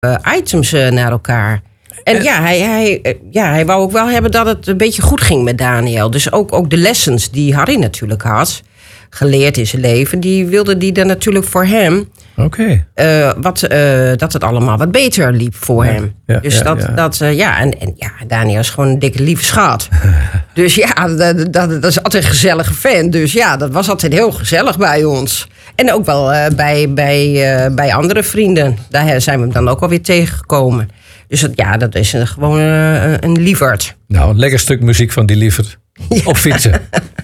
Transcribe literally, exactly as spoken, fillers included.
uh, items uh, naar elkaar. En uh, ja, hij, hij, uh, ja, hij wou ook wel hebben dat het een beetje goed ging met Daniel. Dus ook, ook de lessons die Harry natuurlijk had, geleerd in zijn leven, die wilde die dan natuurlijk voor hem. Oké. Okay. Uh, wat, uh, dat het allemaal wat beter liep voor ja, hem. Ja, dus ja, dat, ja. dat uh, ja, en, en ja, Daniel is gewoon een dikke lieve schat. Dus ja, dat, dat, dat is altijd een gezellige fan. Dus ja, dat was altijd heel gezellig bij ons. En ook wel uh, bij, bij, uh, bij andere vrienden. Daar zijn we hem dan ook alweer tegengekomen. Dus dat, ja, dat is een, gewoon uh, een lieverd. Nou, een lekker stuk muziek van die lieverd. Ja. Op fietsen.